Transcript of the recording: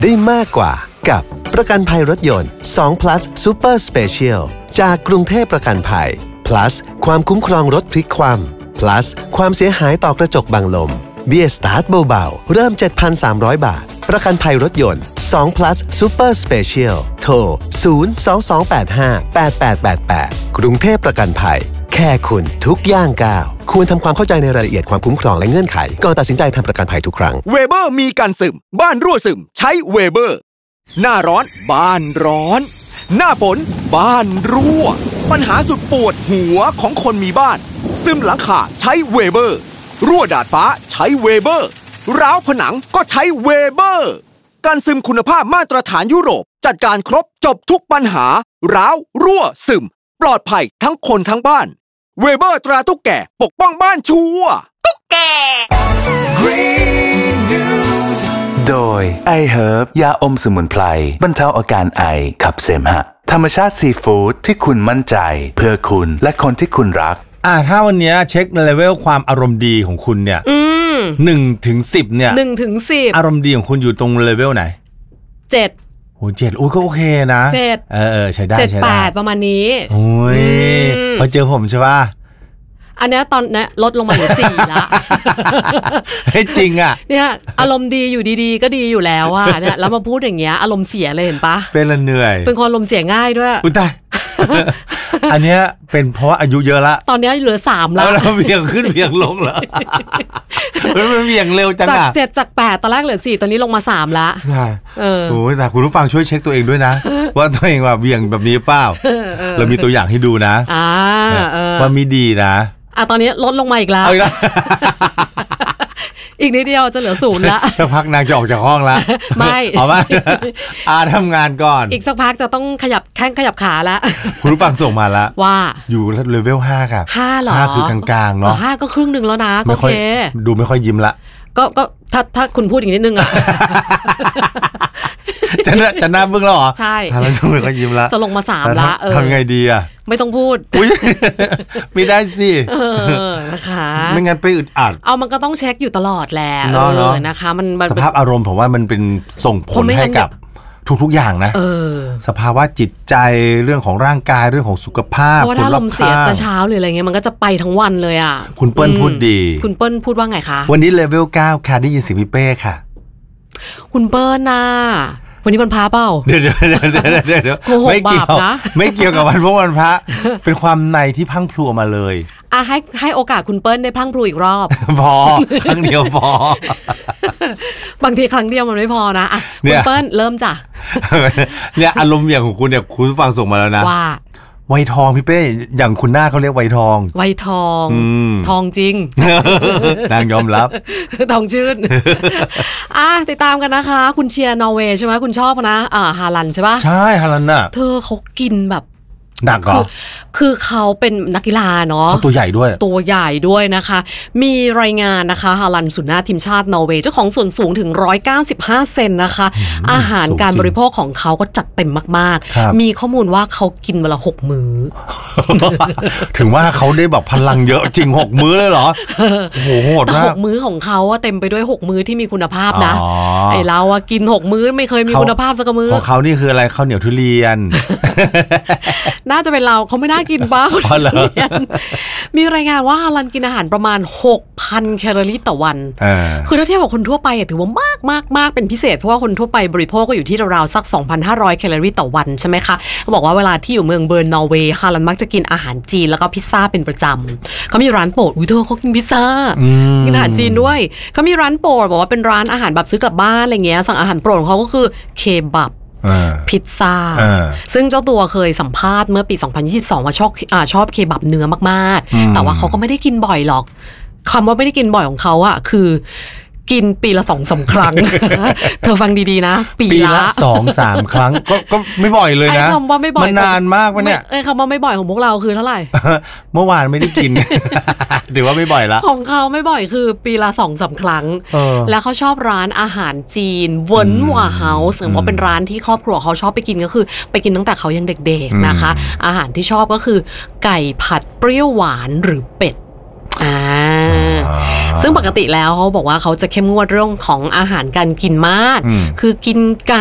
ได้มากกว่ากับประกันภัยรถยนต์2 plus Super Special จากกรุงเทพประกันภัย plus ความคุ้มครองรถพลิกคว่ำ plus ความเสียหายต่อกระจกบังลมเบี้ยสตาร์ทเบาๆเริ่ม 7,300 บาทประกันภัยรถยนต์2 plus Super Special โทร 022858888 กรุงเทพประกันภัยแค่คุณทุกย่างก้าวควรทำความเข้าใจในรายละเอียดความคุ้มครองและเงื่อนไขก่อนตัดสินใจทำประกันภัยทุกครั้งเวเบอร์มีกันซึมบ้านรั่วซึมใช้เวเบอร์หน้าร้อนบ้านร้อนหน้าฝนบ้านรั่วปัญหาสุดปวดหัวของคนมีบ้านซึมหลังคาใช้เวเบอร์รั่วดาดฟ้าใช้เวเบอร์ร้าวผนังก็ใช้เวเบอร์กันซึมคุณภาพมาตรฐานยุโรปจัดการครบจบทุกปัญหาร้าวรั่วซึมปลอดภัยทั้งคนทั้งบ้านเวเบอร์ตราตุ๊กแกปกป้องบ้านชัวร์ตุ๊กแก Green News โดย iHerb ยาอมสมุนไพรบรรเทาอาการไอขับเสมหะธรรมชาติซีฟู้ดที่คุณมั่นใจเพื่อคุณและคนที่คุณรักถ้าวันนี้เช็คเลเวลความอารมณ์ดีของคุณเนี่ย1 ถึง 10เนี่ย 1 ถึง 10 อารมณ์ดีของคุณอยู่ตรงเลเวลไหน7โอ้7ก็โอเคนะ7ใช้ได้ 7-8ประมาณนี้โอ้ยพอเจอผมใช่ป่ะอันนี้ตอนนี้ลดลงมาเหลือ4แล้วให้จริงอ่ะเนี่ยอารมณ์ดีอยู่ดีๆก็ดีอยู่แล้วอ่ะเนี่ยแล้วมาพูดอย่างเงี้ยอารมณ์เสียเลยเห็นปะเป็นละเหนื่อยเป็นคนอารมณ์เสียง่ายด้วยอุ๊ยตายอันเนี้ยเป็นเพราะอายุเยอะละตอนนี้เหลือ3แล้วเราเบี่ยงขึ้นเบี่ยงลงเหรอมันเบี่ยงเร็วจังอ่ะจาก7จาก8ตอนแรกเหลือ4ตอนนี้ลงมา3แล้วโอ้ยแต่คุณผู้ฟังช่วยเช็คตัวเองด้วยนะว่าตัวเองแบบเบี่ยงแบบนี้เปล่าเรามีตัวอย่างให้ดูนะว่ามีดีนะตอนนี้ลดลงมาอีกแล้วอีกนิดเดียวจะเหลือ0แล้วสักพักนางจะออกจากห้องแล้วไม่เอาไหมทำงานก่อนอีกสักพักจะต้องขยับแข้งขยับขาแล้วคุณผู้ฟังส่งมาแล้วว่าอยู่เลเวล5ค่ะ 5หรอ 5คือกลางๆเนาะ 5ก็ครึ่งนึงแล้วนะโอเคดูไม่ค่อยยิ้มละก็ถ้าคุณพูดอีกนิดนึงอ่ะจะหน้าบึ้งแล้วเหรอใช่ทำแล้วไม่ค่อยยิ้มละจะลงมา3ละทำไงดีอ่ะไม่ต้องพูดไม่ได้สินะคะไม่งั้นไปอึดอัดมันก็ต้องเช็คอยู่ตลอดแหละนะคะมันสภาพอารมณ์ผมว่ามันเป็นส่งผลให้กับทุกอย่างนะสภาวะจิตใจเรื่องของร่างกายเรื่องของสุขภาพเพราะว่าถ้าลมเสียแต่เช้าหรืออะไรเงี้ยมันก็จะไปทั้งวันเลยอ่ะคุณเปิ้ลพูดดีคุณเปิ้ลพูดว่าไงคะวันนี้เลเวล9ค่ะได้ยินเสียงพี่เป้ค่ะคุณเปิ้ลน่ะวันนี้วันพระเปล่าเดี๋ยวไม่เกี่ยวนะไม่เกี่ยวกับวันพวกวันพระเป็นความในที่พังพลูมาเลยให้โอกาสคุณเปิ้ลได้พังพลูอีกรอบพอครั้งเดียวพอบางทีครั้งเดียวมันไม่พอนะคุณเปิ้ลเริ่มจ้ะเนี่ยอารมณ์อย่างของคุณเนี่ยคุณฟังส่งมาแล้วนะว่าไวทองพี่เป้อย่างคุณหน้าเขาเรียกไวทองทองจริงนางยอมรับทองชื่นติดตามกันนะคะคุณเชียร์นอร์เวย์ใช่ไหมคุณชอบนะฮาลันใช่ปะใช่ฮาลันน่ะเธอเขากินแบบหนักเหรอคือเขาเป็นนักกีฬาเนาะเขาตัวใหญ่ด้วยนะคะมีรายงานนะคะฮาลันสุนนาทีมชาตินอร์เวย์เจ้าของส่วนสูงถึง195เซนนะคะอาหารการบริโภคของเขาก็จัดเต็มมากๆมีข้อมูลว่าเขากินวันละ6มื้อถึงว่าเขาได้แบบพลังเยอะจริง6มื้อเลยเหรอโอ้โหโหดมาก 6มื้อของเขาเต็มไปด้วย6มื้อที่มีคุณภาพนะไอเรากิน6มื้อไม่เคยมีคุณภาพสักมื้อของเขานี่คืออะไรข้าวเหนียวทุเรียนน่าจะเป็นเราเขาไม่น่ากินบ้างมีรายงานว่าฮาลันกินอาหารประมาณ 6,000 แคลอรี่ต่อวันคือถ้าเทียบกับคนทั่วไปถือว่ามากเป็นพิเศษเพราะว่าคนทั่วไปบริโภคก็อยู่ที่ราวๆสัก 2,500 แคลอรี่ต่อวันใช่ไหมคะเขาบอกว่าเวลาที่อยู่เมืองเบิร์นนอร์เวย์ฮาลันมักจะกินอาหารจีนแล้วก็พิซซ่าเป็นประจำเขามีร้านโปรดเธอเขากินพิซซ่ากินอาหารจีนด้วยเขามีร้านโปรดบอกว่าเป็นร้านอาหารแบบซื้อกลับบ้านอะไรเงี้ยสั่งอาหารโปรดของเขาก็คือเคบับพิซซ่าซึ่งเจ้าตัวเคยสัมภาษณ์เมื่อปี 2022 ว่าชอบเคบับเนื้อมากๆแต่ว่าเขาก็ไม่ได้กินบ่อยหรอกคำว่าไม่ได้กินบ่อยของเขาอะคือกินปีละ 2-3 ครั้ง เธอฟังดีๆนะปีละ 2-3 ครั้งก็ไม่บ่อยเลยนะคำว่าไม่บ่อยมันนานมากวะเนี่ยคำว่าไม่บ่อยของพวกเราคือเท่าไหร่เมื่อวานไม่ได้กิน ถือว่าไม่บ่อยละของเขาไม่บ่อยคือปีละ 2-3 ครั้งแล้วเขาชอบร้านอาหารจีนเวินหว่าเฮาส์ว่าเป็นร้านที่ครอบครัวเขาชอบไปกินก็คือไปกินตั้งแต่เขายังเด็กๆนะคะอาหารที่ชอบก็คือไก่ผัดเปรี้ยวหวานหรือเป็ดซึ่งปกติแล้วเขาบอกว่าเขาจะเข้มงวดเรื่องของอาหารการกินมากคือกิน